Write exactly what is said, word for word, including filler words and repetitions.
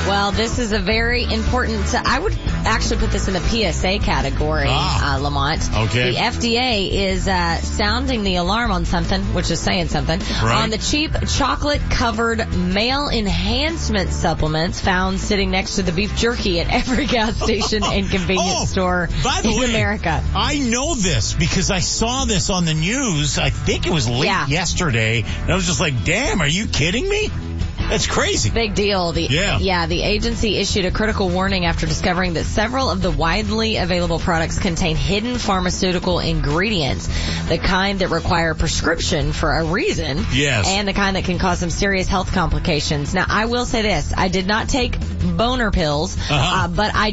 Well, this is a very important, I would actually put this in the P S A category, Ah. uh, Lamont. Okay. The F D A is uh, sounding the alarm on something, which is saying something, Right. on the cheap chocolate-covered male enhancement supplements found sitting next to the beef jerky at every gas station and convenience Oh, store by the in way, America. I know this because I saw this on the news. I think it was late Yeah. yesterday. And I was just like, damn, are you kidding me? That's crazy. Big deal. The, Yeah. yeah, the agency issued a critical warning after discovering that several of the widely available products contain hidden pharmaceutical ingredients, the kind that require prescription for a reason, Yes. and the kind that can cause some serious health complications. Now, I will say this. I did not take boner pills, Uh-huh. uh, but I